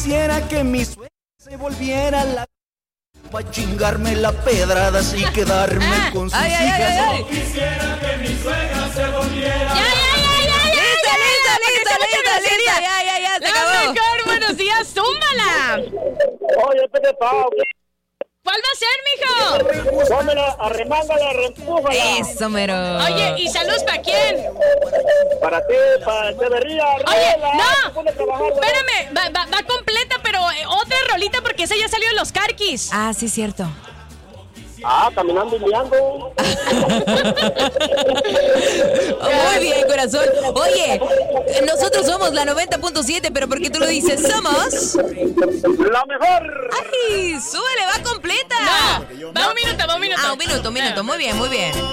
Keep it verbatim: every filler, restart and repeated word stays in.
quisiera que mi suegra se volviera la... para chingarme la pedrada y quedarme ah. con sus ay, hijas. Ay, ay, ay. No quisiera que mi suegra se volviera. ¡Ya, ya, ya, ya! ¡Listo, listo, listo, listo, listo! ¡Ya, ya, ya! ¡Se acabó! ¡La mejor! ¡Buenos días! ¡Zúmbala! Oye, ¿qué te pasa? ¿Cuál va a ser, mijo? Pónmela, arremángala, arrempújala. Eso, mero. Oye, ¿y saludos para quién? Para ti, para Echeverría. Oye, no. Espérame, va, va, va completa, pero eh, otra rolita porque esa ya salió en los Carquis. Ah, sí, cierto. Ah, caminando y liando. Muy bien, corazón. Oye, nosotros somos la noventa punto siete, pero ¿por qué tú lo dices? Somos... ¡la mejor! ¡Ay! ¡Súbele, va completa! No, va un minuto, va un minuto. Ah, un minuto, un minuto. Muy bien, muy bien.